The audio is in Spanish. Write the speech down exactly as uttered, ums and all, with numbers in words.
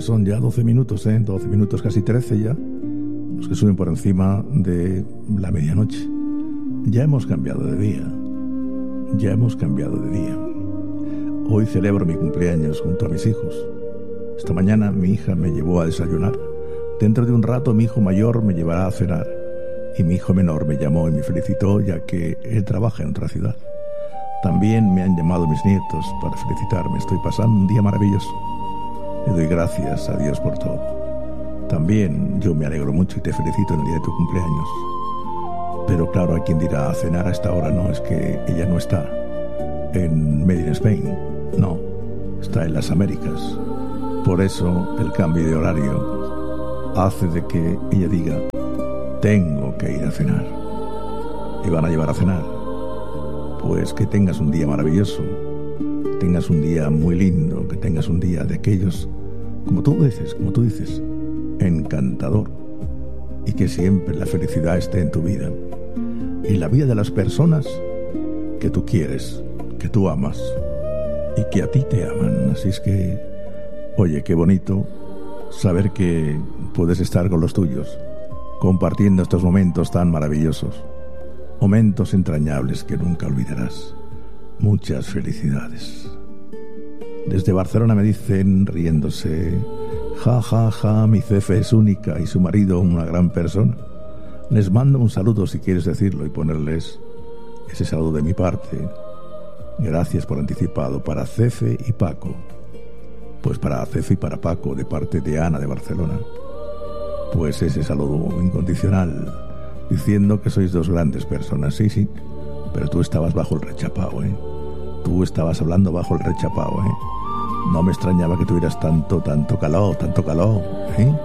Pues son ya doce minutos, ¿eh? doce minutos, casi trece ya, los que suben por encima de la medianoche. Ya hemos cambiado de día. Ya hemos cambiado de día. Hoy celebro mi cumpleaños junto a mis hijos. Esta mañana mi hija me llevó a desayunar. Dentro de un rato mi hijo mayor me llevará a cenar. Y mi hijo menor me llamó y me felicitó, ya que él trabaja en otra ciudad. También me han llamado mis nietos para felicitarme. Estoy pasando un día maravilloso. Le doy gracias a Dios por todo. También yo me alegro mucho y te felicito en el día de tu cumpleaños. Pero claro, hay quien dirá, a cenar a esta hora. No, es que ella no está en Made in Spain. No, está en las Américas. Por eso el cambio de horario hace de que ella diga, tengo que ir a cenar. Y van a llevar a cenar. Pues que tengas un día maravilloso, que tengas un día muy lindo, que tengas un día de aquellos, como tú dices, como tú dices, encantador, y que siempre la felicidad esté en tu vida y la vida de las personas que tú quieres, que tú amas y que a ti te aman. Así es que, oye, qué bonito saber que puedes estar con los tuyos, compartiendo estos momentos tan maravillosos. Momentos entrañables que nunca olvidarás. Muchas felicidades. Desde Barcelona me dicen, riéndose, ja, ja, ja, mi Cefe es única y su marido una gran persona. Les mando un saludo si quieres decirlo y ponerles ese saludo de mi parte. Gracias por anticipado para Cefe y Paco. Pues para Cefe y para Paco, de parte de Ana de Barcelona. Pues ese saludo incondicional, diciendo que sois dos grandes personas. Sí, sí, pero tú estabas bajo el rechapao, ¿eh? Tú estabas hablando bajo el rechapao, ¿eh? No me extrañaba que tuvieras tanto, tanto calor, tanto calor, ¿eh?